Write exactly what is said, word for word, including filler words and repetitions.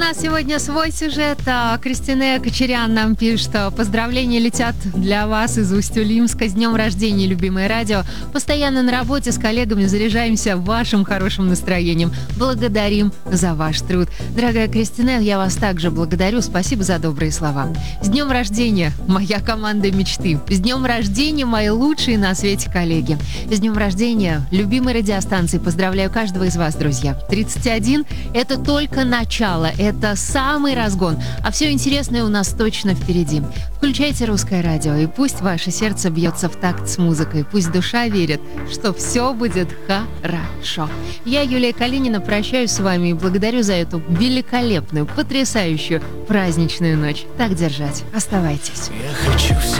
нас сегодня свой сюжет. Кристина Кочерян нам пишет, что поздравления летят для вас из Усть-Илимска. С днем рождения, любимое радио. Постоянно на работе с коллегами заряжаемся вашим хорошим настроением. Благодарим за ваш труд. Дорогая Кристина, я вас также благодарю. Спасибо за добрые слова. С днем рождения, моя команда мечты. С днем рождения, мои лучшие на свете коллеги. С днем рождения, любимой радиостанции. Поздравляю каждого из вас, друзья. тридцать один – это только начало, это самый разгон. А все интересное у нас точно впереди. Включайте русское радио, и пусть ваше сердце бьется в такт с музыкой. Пусть душа верит, что все будет хорошо. Я, Юлия Калинина, прощаюсь с вами и благодарю за эту великолепную, потрясающую праздничную ночь. Так держать. Оставайтесь. Я хочу